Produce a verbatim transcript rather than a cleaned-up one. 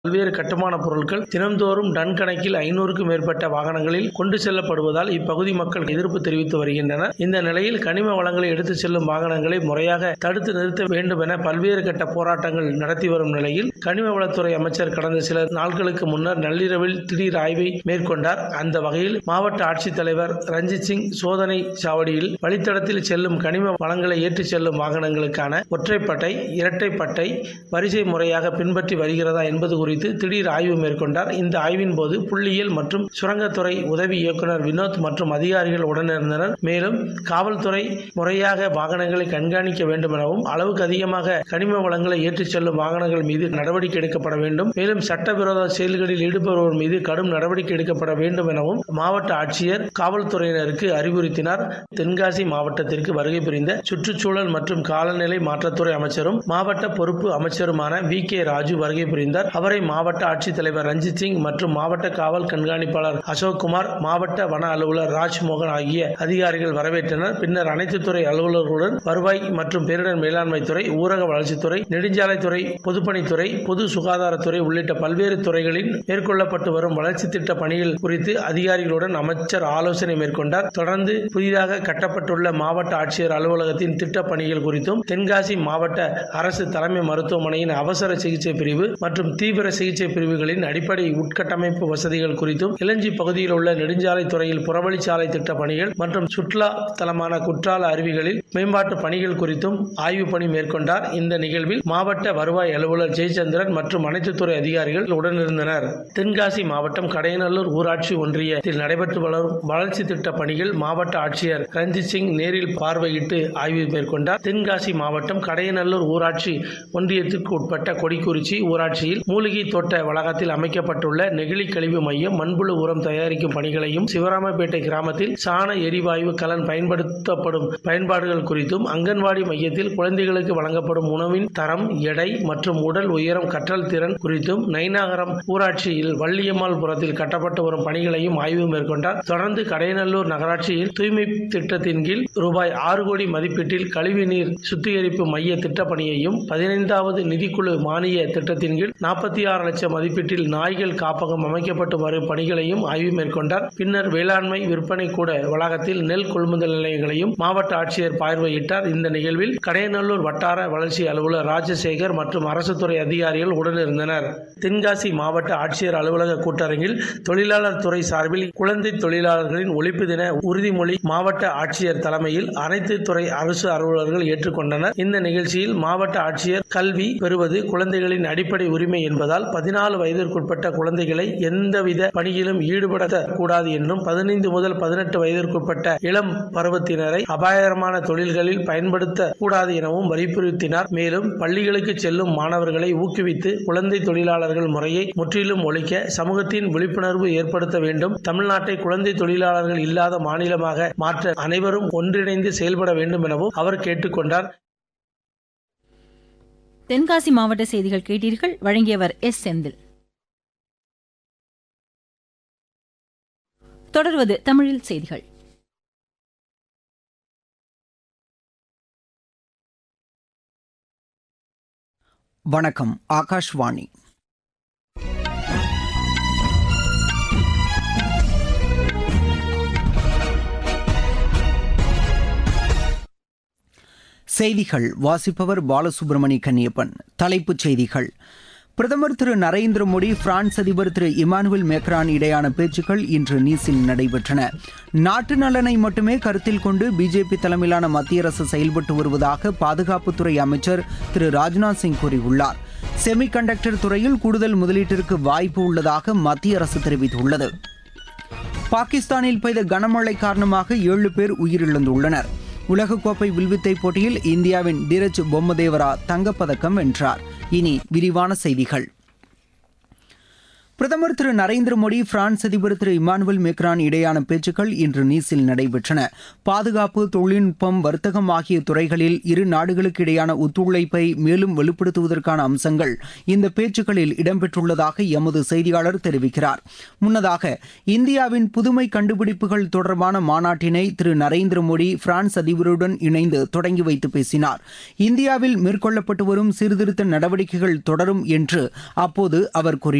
பல்வேறு கட்டுமான பொருட்கள் தினந்தோறும் டன் கணக்கில் ஐநூறுக்கும் மேற்பட்ட வாகனங்களில் கொண்டு செல்லப்படுவதால் இப்பகுதி மக்கள் எதிர்ப்பு தெரிவித்து வருகின்றனர். இந்த நிலையில் கனிம வளங்களை எடுத்துச் செல்லும் வாகனங்களை முறையாக தடுத்து நிறுத்த வேண்டும் என பல்வேறு கட்ட போராட்டங்கள் நடத்தி வரும் நிலையில் கனிம வளத்துறை அமைச்சர் கடந்த சில நாட்களுக்கு முன்னர் நள்ளிரவில் திடீர் ஆய்வை மேற்கொண்டார். அந்த வகையில் மாவட்ட ஆட்சித்தலைவர் ரஞ்சித் சிங் சோதனை சாவடியில் வழித்தடத்தில் செல்லும் கனிம வளங்களை ஏற்றிச் செல்லும் வாகனங்களுக்கான ஒற்றைப்பட்டை, இரட்டைப்பட்டை வரிசை முறையாக பின்பற்றி வருகிறதா என்பது குறித்து திடீர் ஆய்வு மேற்கொண்டார். இந்த ஆய்வின் போது புள்ளியியல் மற்றும் சுரங்கத்துறை உதவி இயக்குநர் வினோத் மற்றும் அதிகாரிகள் உடனிருந்தனர். மேலும் காவல்துறை முறையாக வாகனங்களை கண்காணிக்க வேண்டும் எனவும், அளவுக்கு அதிகமாக கனிம வளங்களை ஏற்றிச் செல்லும் வாகனங்கள் மீது நடவடிக்கை எடுக்கப்பட வேண்டும், மேலும் சட்டவிரோத செயல்களில் ஈடுபடுவோர் மீது கடும் நடவடிக்கை எடுக்கப்பட வேண்டும் எனவும் மாவட்ட ஆட்சியர் காவல்துறையினருக்கு அறிவுறுத்தினார். தென்காசி மாவட்டத்திற்கு வருகை புரிந்த சுற்றுச்சூழல் மற்றும் காலநிலை மாற்றத்துறை அமைச்சரும் மாவட்ட பொறுப்பு அமைச்சருமான வி கே ராஜு வருகை புரிந்தார். அவரை மாவட்ட ஆட்சித்தலைவர் ரஞ்சித் சிங் மற்றும் மாவட்ட காவல் கண்காணிப்பாளர் அசோக்குமார், மாவட்ட வன அலுவலர் ராஜ்மோகன் ஆகிய அதிகாரிகள் வரவேற்றனர். பின்னர் அனைத்து துறை அலுவலர்களுடன் வருவாய் மற்றும் பேரிடர் மேலாண்மை துறை, ஊரக வளர்ச்சித்துறை, நெடுஞ்சாலைத்துறை, பொதுப்பணித்துறை, பொது சுகாதாரத்துறை உள்ளிட்ட பல்வேறு துறைகளில் மேற்கொள்ளப்பட்டு வரும் வளர்ச்சி திட்ட பணிகள் குறித்து அதிகாரிகளுடன் அமைச்சர் ஆலோசனை மேற்கொண்டார். தொடர்ந்து புதிதாக கட்டப்பட்டுள்ள மாவட்ட ஆட்சியர் அலுவலகத்தின் திட்ட பணிகள் குறித்தும், தென்காசி மாவட்ட அரசு தலைமை மருத்துவமனையின் அவசர சிகிச்சை பிரிவு மற்றும் தீவிர சிகிச்சை பிரிவுகளின் அடிப்படை உட்கட்டமைப்பு வசதிகள் குறித்தும், இளஞ்சி பகுதியில் உள்ள நெடுஞ்சாலை துறையில் புறவழிச்சாலை திட்ட பணிகள் மற்றும் சுற்றுலா தலமான குற்றால அருவிகளில் மேம்பாட்டு பணிகள் குறித்தும் ஆய்வு பணி மேற்கொண்டார். இந்த நிகழ்வில் மாவட்ட வருவாய் அலுவலர் ஜெயச்சந்திரன் மற்றும் அனைத்து துறை அதிகாரிகள் உடனிருந்தனர். தென்காசி மாவட்டம் கடையநல்லூர் ஊராட்சி ஒன்றியத்தில் நடைபெற்று வரும் வளர்ச்சி திட்ட பணிகள் மாவட்ட ஆட்சியர் ரஞ்சித் சிங் நேரில் பார்வையிட்டு ஆய்வு மேற்கொண்டார். தென்காசி மாவட்டம் கடையநல்லூர் ஊராட்சி ஒன்றியத்திற்கு உட்பட்ட கொடிக்குறிச்சி ஊராட்சியில் மூலிகை தோட்ட வளாகத்தில் அமைக்கப்பட்டுள்ள நெகிழி கழிவு மையம், மண்புழு உரம் தயாரிக்கும் பணிகளையும், சிவராமப்பேட்டை கிராமத்தில் சாண எரிவாயு கலன் பயன்படுத்தப்படும் பயன்பாடுகள் குறித்தும், அங்கன்வாடி மையத்தில் குழந்தைகளுக்கு வழங்கப்படும் உணவின் தரம், எடை மற்றும் உடல் உயரம், கற்றல் திறன் குறித்தும், நைனாகரம் ஊராட்சியில் வள்ளியம்மாள்புரத்தில் கட்டப்பட்டு வரும் பணிகளையும் ஆய்வு மேற்கொண்டார். தொடர்ந்து கடையநல்லூர் நகராட்சியில் தூய்மை திட்டத்தின் கீழ் ரூபாய் ஆறு கோடி மதிப்பீட்டில் கழிவுநீர் சுத்திகரிப்பு மைய திட்ட பணியையும், பதினைந்தாவது நிதிக்குழு மானிய திட்டத்தின் கீழ் நாற்பத்தி ஆறு லட்சம் மதிப்பீட்டில் நாய்கள் காப்பகம் அமைக்கப்பட்டு வரும் பணிகளையும் ஆய்வு மேற்கொண்டார். பின்னர் வேளாண்மை விற்பனை கூட வளாகத்தில் நெல் கொள்முதல் நிலையங்களையும் மாவட்ட ஆட்சியர் பார்வையிட்டார். இந்த நிகழ்வில் கடையநல்லூர் வட்டார வளர்ச்சி அலுவலர் ராஜசேகர் மற்றும் அரசு துறை அதிகாரிகள் உடனிருந்தனர். தென்காசி மாவட்ட ஆட்சியர் அலுவலக கூட்டரங்கில் தொழிலாளர் துறை சார்பில் குழந்தை தொழிலாளர்களின் ஒழிப்பு தின உறுதிமொழி மாவட்ட ஆட்சியர் தலைமையில் அனைத்து துறை அரசு அலுவலர்கள் ஏற்றுக்கொண்டனர். இந்த நிகழ்ச்சியில் மாவட்ட ஆட்சியர், கல்வி பெறுவது குழந்தைகளின் அடிப்படை உரிமை என்பதால் பதினாலு வயதிற்குட்பட்ட குழந்தைகளை எந்தவித பணியிலும் ஈடுபடுத்தக் கூடாது என்றும், பதினைந்து முதல் பதினெட்டு வயதிற்குட்பட்ட இளம் பருவத்தினரை அபாயகரமான தொழில்களில் பயன்படுத்தக் கூடாது எனவும் வலியுறுத்தினார். மேலும் பள்ளிகளுக்கு செல்லும் மாணவர்களை ஊக்குவித்து குழந்தை தொழிலாளர்கள் முறையை முற்றிலும் ஒழிக்க சமூகத்தின் விழிப்புணர்வு ஏற்படுத்த வேண்டும். தமிழ்நாட்டை குழந்தை தொழிலாளர்கள் இல்லாத மாநிலமாக மாற்ற அனைவரும் ஒன்றிணைந்து செயல்பட வேண்டும் எனவும் அவர் கேட்டுக்கொண்டார். தென்காசி மாவட்ட செய்திகள் கேட்டீர்கள். வழங்கியவர் எஸ் செந்தில். தொடர்வது தமிழில் செய்திகள். வணக்கம். ஆகாஷ்வாணி. செய்திகள் வாசிப்பவர் பாலசுப்ரமணி கன்னியப்பன். தலைப்புச் செய்திகள். பிரதமர் திரு நரேந்திர மோடி, பிரான்ஸ் அதிபர் திரு இமானுவேல் மேக்ரான் இடையான பேச்சுக்கள் இன்று நீஸில் நடைபெற்றன. நாட்டு நலனை மட்டுமே கருத்தில் கொண்டு பிஜேபி தலைமையிலான மத்திய அரசு செயல்பட்டு வருவதாக பாதுகாப்புத்துறை அமைச்சர் திரு ராஜ்நாத் சிங் கூறியுள்ளார். செமி கண்டக்டர் துறையில் கூடுதல் முதலீட்டிற்கு வாய்ப்பு உள்ளதாக மத்திய அரசு தெரிவித்துள்ளது. பாகிஸ்தானில் பெய்த கனமழை காரணமாக ஏழு பேர் உயிரிழந்துள்ளனர். உலகக்கோப்பை வில்வித்தை போட்டியில் இந்தியாவின் டிரஜ் பொம்மதேவரா தங்கப்பதக்கம் வென்றார். இனி விரிவான செய்திகள். பிரதமர் திரு நரேந்திர மோடி பிரான்ஸ் அதிபர் திரு இமானுவேல் மேக்ரான் இடையான பேச்சுக்கள் இன்று நீஸில் நடைபெற்றன. பாதுகாப்பு, தொழில்நுட்பம், வர்த்தகம் ஆகிய துறைகளில் இரு நாடுகளுக்கு இடையான ஒத்துழைப்பை மேலும் வலுப்படுத்துவதற்கான அம்சங்கள் இந்த பேச்சுக்களில் இடம்பெற்றுள்ளதாக எமது செய்தியாளர் தெரிவிக்கிறார். முன்னதாக இந்தியாவின் புதுமை கண்டுபிடிப்புகள் தொடர்பான மாநாட்டினை திரு நரேந்திர மோடி பிரான்ஸ் அதிபருடன் இணைந்து தொடங்கி வைத்து பேசினார். இந்தியாவில் மேற்கொள்ளப்பட்டு வரும் சீர்திருத்த நடவடிக்கைகள் தொடரும் என்று அப்போது அவர் கூறினார்.